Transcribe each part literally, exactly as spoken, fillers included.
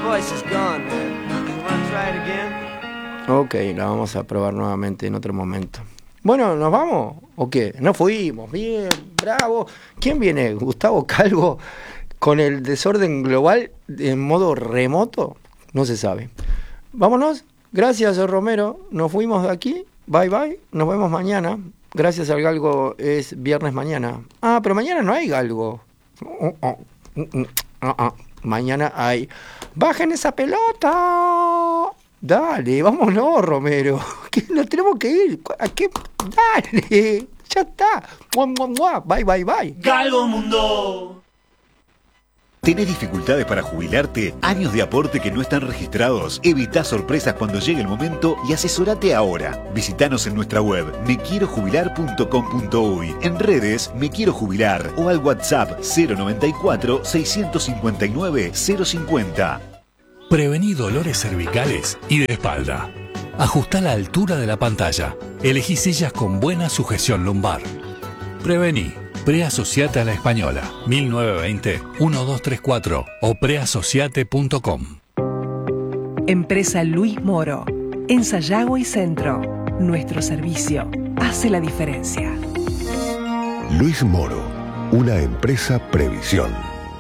voice is gone, man. You wanna try it again? Ok, la vamos a probar nuevamente en otro momento. Bueno, ¿nos vamos? ¿O qué? Nos fuimos, bien, bravo. ¿Quién viene? ¿Gustavo Calvo con el desorden global en modo remoto? No se sabe. Vámonos. Gracias, Romero. Nos fuimos de aquí. Bye, bye. Nos vemos mañana. Gracias al Galgo es viernes mañana. Ah, pero mañana no hay Galgo. Oh, oh, oh, oh, oh, oh. Mañana hay... ¡Bajen esa pelota! Dale, vámonos, Romero. Que nos tenemos que ir. ¿A qué? Dale. Ya está. Mua, mua, mua. Bye, bye, bye. Galgo Mundo. ¿Tenés dificultades para jubilarte? ¿Años de aporte que no están registrados? Evita sorpresas cuando llegue el momento y asesorate ahora. Visítanos en nuestra web me quiero jubilar punto com punto uy, en redes Me Quiero Jubilar o al WhatsApp cero noventa y cuatro, seiscientos cincuenta y nueve, cero cincuenta. Prevení dolores cervicales y de espalda. Ajustá la altura de la pantalla. Elegí sillas con buena sujeción lumbar. Prevení. Preasociate a la Española, mil novecientos veinte, uno dos tres cuatro o preasociate punto com. Empresa Luis Moro. En Sayago y Centro. Nuestro servicio hace la diferencia. Luis Moro, una empresa Previsión.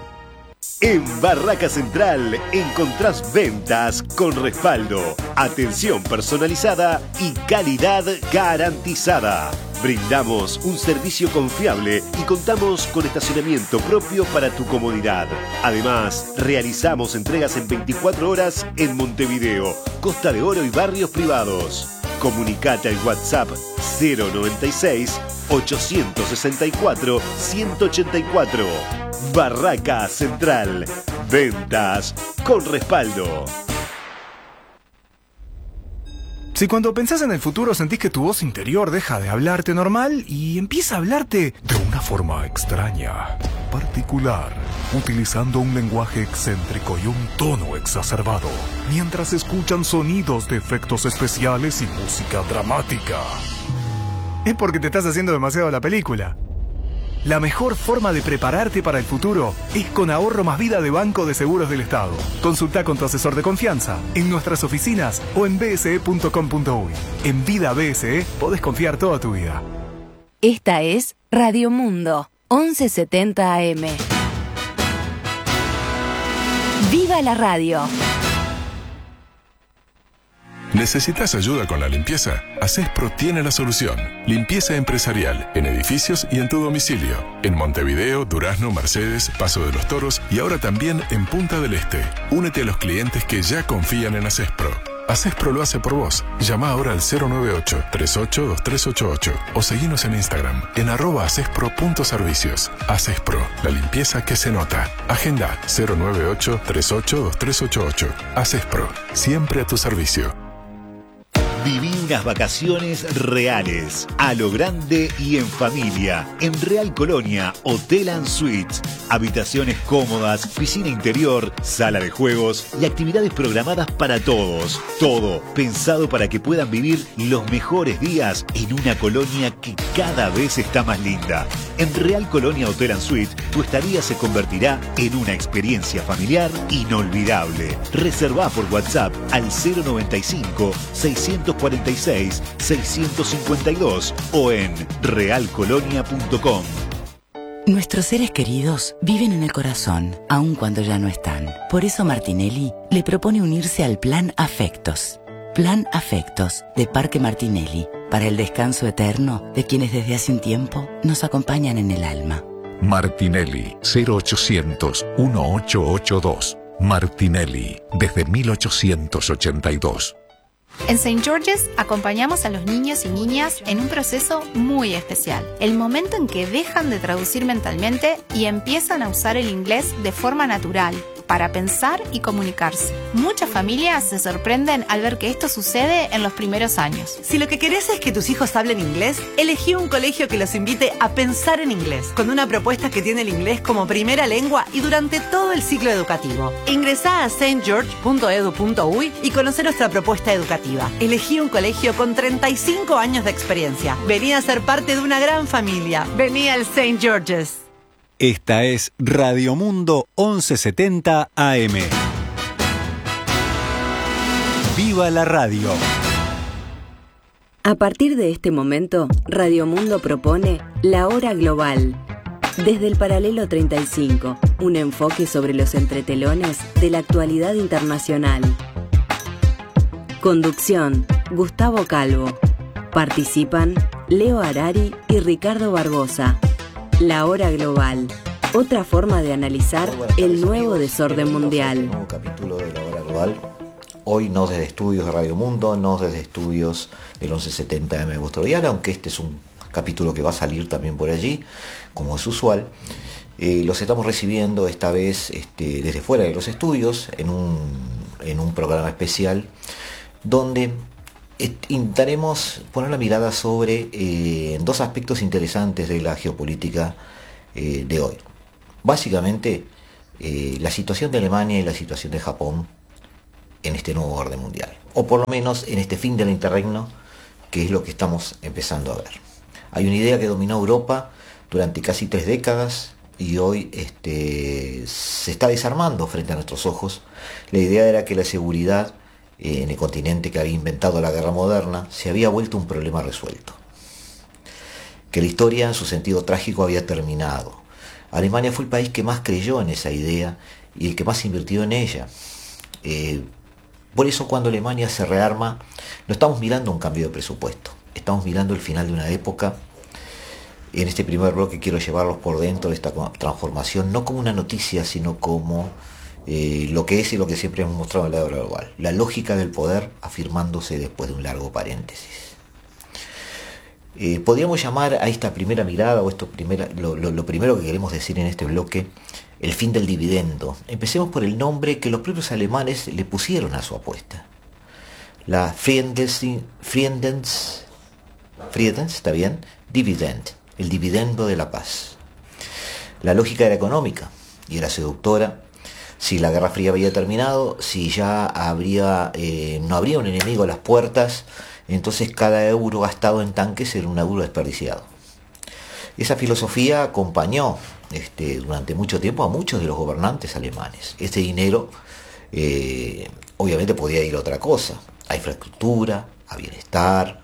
En Barraca Central encontrás ventas con respaldo, atención personalizada y calidad garantizada. Brindamos un servicio confiable y contamos con estacionamiento propio para tu comodidad. Además, realizamos entregas en veinticuatro horas en Montevideo, Costa de Oro y barrios privados. Comunicate al WhatsApp cero noventa y seis, ochocientos sesenta y cuatro, ciento ochenta y cuatro. Barraca Central. Ventas con respaldo. Si cuando pensás en el futuro sentís que tu voz interior deja de hablarte normal y empieza a hablarte de una forma extraña, particular, utilizando un lenguaje excéntrico y un tono exacerbado, mientras escuchan sonidos de efectos especiales y música dramática, es porque te estás haciendo demasiado la película. La mejor forma de prepararte para el futuro es con Ahorro Más Vida de Banco de Seguros del Estado. Consulta con tu asesor de confianza en nuestras oficinas o en b s e punto com punto uy. En Vida B S E podés confiar toda tu vida. Esta es Radio Mundo, once setenta A M. ¡Viva la radio! ¿Necesitas ayuda con la limpieza? Acespro tiene la solución. Limpieza empresarial, en edificios y en tu domicilio. En Montevideo, Durazno, Mercedes, Paso de los Toros y ahora también en Punta del Este. Únete a los clientes que ya confían en Acespro. Acespro lo hace por vos. Llama ahora al cero nueve ocho, tres ocho, dos tres ocho ocho o seguinos en Instagram en arroba acespro punto servicios. Acespro, la limpieza que se nota. Agenda cero nueve ocho, tres ocho, dos tres ocho ocho. Acespro, siempre a tu servicio. Viví unas vacaciones reales, a lo grande y en familia, en Real Colonia, Hotel and Suites. Habitaciones cómodas, piscina interior, sala de juegos y actividades programadas para todos. Todo pensado para que puedan vivir los mejores días en una colonia que cada vez está más linda. En Real Colonia Hotel and Suites, tu estadía se convertirá en una experiencia familiar inolvidable. Reservá por WhatsApp al cero noventa y cinco, seiscientos cuarenta y seis, seiscientos cincuenta y dos o en real colonia punto com. Nuestros seres queridos viven en el corazón, aun cuando ya no están. Por eso Martinelli le propone unirse al Plan Afectos. Plan Afectos de Parque Martinelli, para el descanso eterno de quienes desde hace un tiempo nos acompañan en el alma. Martinelli, cero ochocientos, dieciocho ochenta y dos. Martinelli, desde mil ochocientos ochenta y dos. En Saint George's acompañamos a los niños y niñas en un proceso muy especial. El momento en que dejan de traducir mentalmente y empiezan a usar el inglés de forma natural, para pensar y comunicarse. Muchas familias se sorprenden al ver que esto sucede en los primeros años. Si lo que querés es que tus hijos hablen inglés, elegí un colegio que los invite a pensar en inglés, con una propuesta que tiene el inglés como primera lengua y durante todo el ciclo educativo. Ingresá a s t george punto e d u punto u y y conocer nuestra propuesta educativa. Elegí un colegio con treinta y cinco años de experiencia. Vení a ser parte de una gran familia. Vení al Saint George's. Esta es Radio Mundo once setenta A M. ¡Viva la radio! A partir de este momento, Radio Mundo propone La Hora Global. Desde el paralelo treinta y cinco, un enfoque sobre los entretelones de la actualidad internacional. Conducción, Gustavo Calvo. Participan Leo Harari y Ricardo Barbosa. La Hora Global. Otra forma de analizar el nuevo desorden mundial. Un nuevo capítulo de La Hora Global. Hoy no desde estudios de Radio Mundo, no desde estudios del once setenta eme de vuestro dial, aunque este es un capítulo que va a salir también por allí, como es usual. Eh, los estamos recibiendo esta vez este, desde fuera de los estudios, en un, en un programa especial, donde intentaremos poner la mirada sobre eh, dos aspectos interesantes de la geopolítica eh, de hoy. Básicamente, eh, la situación de Alemania y la situación de Japón en este nuevo orden mundial, o por lo menos en este fin del interregno, que es lo que estamos empezando a ver. Hay una idea que dominó Europa durante casi tres décadas y hoy este, se está desarmando frente a nuestros ojos. La idea era que la seguridad eh, en el continente que había inventado la guerra moderna se había vuelto un problema resuelto, que la historia en su sentido trágico había terminado. Alemania fue el país que más creyó en esa idea y el que más invirtió en ella. Eh, por eso cuando Alemania se rearma, no estamos mirando un cambio de presupuesto, estamos mirando el final de una época. En este primer bloque quiero llevarlos por dentro de esta transformación, no como una noticia, sino como eh, lo que es y lo que siempre hemos mostrado en la Hora Global, la lógica del poder afirmándose después de un largo paréntesis. Eh, podríamos llamar a esta primera mirada, o esto primera, lo, lo, lo primero que queremos decir en este bloque, el fin del dividendo. Empecemos por el nombre que los propios alemanes le pusieron a su apuesta. La Friedens, Friedens, Friedens, ¿está bien? Dividend, el dividendo de la paz. La lógica era económica y era seductora. Si la Guerra Fría había terminado, si ya habría, eh, no habría un enemigo a las puertas, entonces cada euro gastado en tanques era un euro desperdiciado. Esa filosofía acompañó este, durante mucho tiempo a muchos de los gobernantes alemanes. Ese dinero eh, obviamente podía ir a otra cosa, a infraestructura, a bienestar,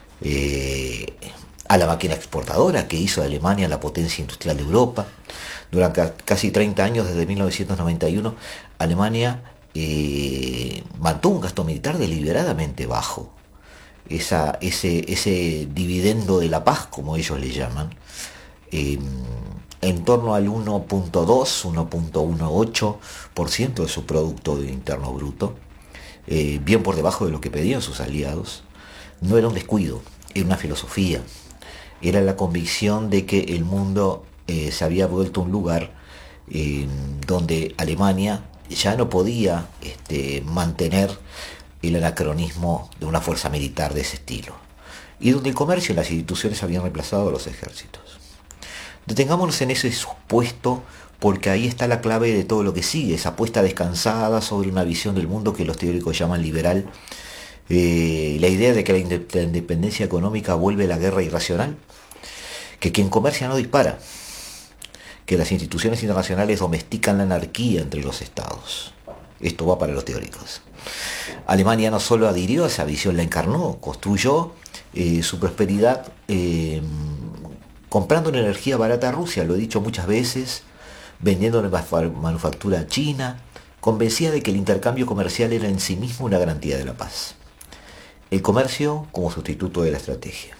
eh, a la máquina exportadora que hizo de Alemania la potencia industrial de Europa. Durante casi treinta años, desde mil novecientos noventa y uno, Alemania eh, mantuvo un gasto militar deliberadamente bajo. Esa, ese, ese dividendo de la paz, como ellos le llaman, eh, en torno al uno punto dos, uno punto dieciocho por ciento de su Producto Interno Bruto, eh, bien por debajo de lo que pedían sus aliados. No era un descuido, era una filosofía, era la convicción de que el mundo eh, se había vuelto un lugar eh, donde Alemania ya no podía este, mantener el anacronismo de una fuerza militar de ese estilo, y donde el comercio y las instituciones habían reemplazado a los ejércitos. Detengámonos en ese supuesto, porque ahí está la clave de todo lo que sigue, esa apuesta descansada sobre una visión del mundo que los teóricos llaman liberal, eh, la idea de que la independencia económica vuelve la guerra irracional, que quien comercia no dispara, que las instituciones internacionales domestican la anarquía entre los estados. Esto va para los teóricos. Alemania no solo adhirió a esa visión, la encarnó, construyó eh, su prosperidad eh, comprando una energía barata a Rusia, lo he dicho muchas veces, vendiendo manufactura a China, convencida de que el intercambio comercial era en sí mismo una garantía de la paz. El comercio como sustituto de la estrategia.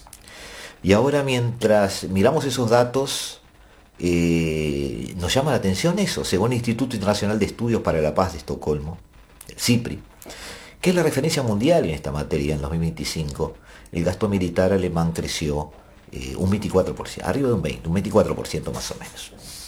Y ahora, mientras miramos esos datos, eh, nos llama la atención eso, según el Instituto Internacional de Estudios para la Paz de Estocolmo, el CIPRI, que es la referencia mundial en esta materia. En dos mil veinticinco, el gasto militar alemán creció eh, un veinticuatro por ciento, arriba de un veinte, un veinticuatro por ciento más o menos,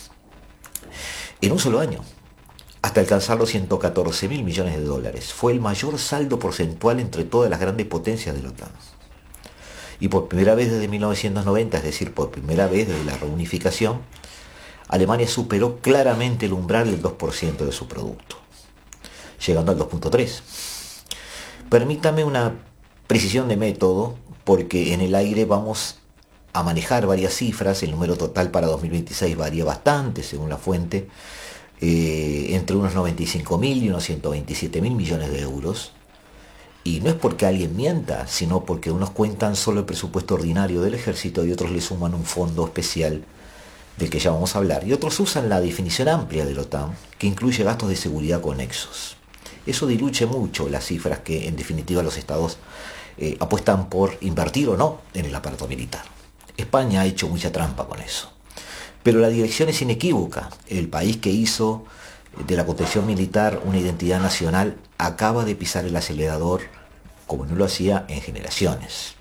en un solo año, hasta alcanzar los ciento catorce mil millones de dólares. Fue el mayor saldo porcentual entre todas las grandes potencias de la OTAN. Y por primera vez desde mil novecientos noventa, es decir, por primera vez desde la reunificación, Alemania superó claramente el umbral del dos por ciento de su producto, llegando al dos punto tres. Permítame una precisión de método, porque en el aire vamos a manejar varias cifras. El número total para dos mil veintiséis varía bastante según la fuente, eh, entre unos noventa y cinco mil y unos ciento veintisiete mil millones de euros. Y no es porque alguien mienta, sino porque unos cuentan solo el presupuesto ordinario del ejército y otros le suman un fondo especial del que ya vamos a hablar. Y otros usan la definición amplia de la OTAN, que incluye gastos de seguridad conexos. Eso diluye mucho las cifras que en definitiva los estados eh, apuestan por invertir o no en el aparato militar. España ha hecho mucha trampa con eso. Pero la dirección es inequívoca. El país que hizo de la contención militar una identidad nacional acaba de pisar el acelerador como no lo hacía en generaciones.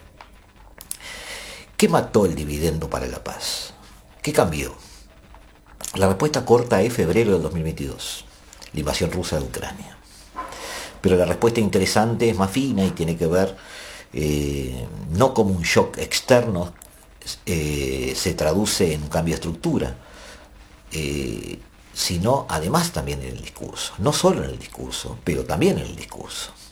¿Qué mató el dividendo para la paz? ¿Qué cambió? La respuesta corta es febrero del dos mil veintidós, la invasión rusa de Ucrania. Pero la respuesta interesante es más fina y tiene que ver eh, no como un shock externo, eh, se traduce en un cambio de estructura, eh, sino además también en el discurso. No solo en el discurso, pero también en el discurso.